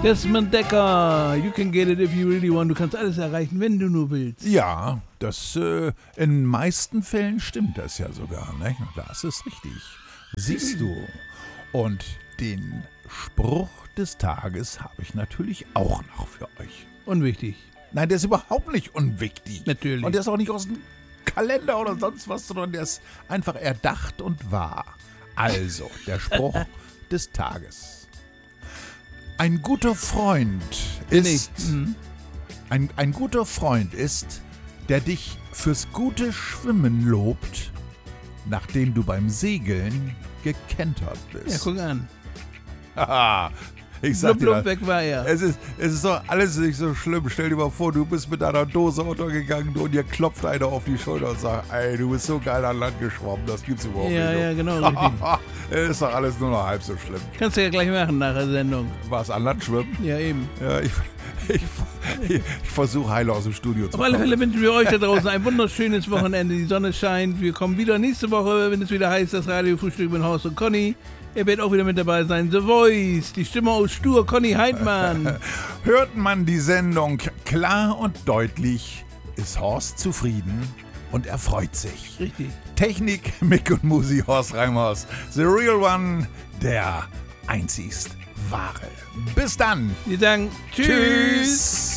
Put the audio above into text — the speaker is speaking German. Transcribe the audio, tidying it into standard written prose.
Desmond Decker, you can get it if you really want. Du kannst alles erreichen, wenn du nur willst. Ja, das in meisten Fällen stimmt das ja sogar, ne? Das ist richtig. Siehst du. Und den Spruch des Tages habe ich natürlich auch noch für euch. Unwichtig. Nein, der ist überhaupt nicht unwichtig. Natürlich. Und der ist auch nicht aus dem Kalender oder sonst was, sondern der ist einfach erdacht und wahr. Also, der Spruch des Tages. Ein guter Freund ist... Ein guter Freund ist, der dich fürs gute Schwimmen lobt, nachdem du beim Segeln gekentert bist. Ja, guck an. Haha, ich sag dir das, Weg war er. es ist doch alles nicht so schlimm. Stell dir mal vor, du bist mit deiner Dose untergegangen und dir klopft einer auf die Schulter und sagt, ey, du bist so geil an Land geschwommen, das gibt's überhaupt nicht. Ja, genau, richtig. Ist doch alles nur noch halb so schlimm. Kannst du ja gleich machen nach der Sendung. Was, an Land schwimmen? Ja, eben. Ja, ich versuche heile aus dem Studio zu Auf alle kommen. Fälle wünschen wir euch da draußen ein wunderschönes Wochenende. Die Sonne scheint. Wir kommen wieder nächste Woche, wenn es wieder heißt, das Radiofrühstück mit Horst und Conny. Er wird auch wieder mit dabei sein. The Voice, die Stimme aus Stur, Conny Heidmann. Hört man die Sendung klar und deutlich, ist Horst zufrieden und er freut sich. Richtig. Technik, Mick und Musi, Horst Reimers. The Real One, der einzigst wahre. Bis dann. Wir sagen Tschüss.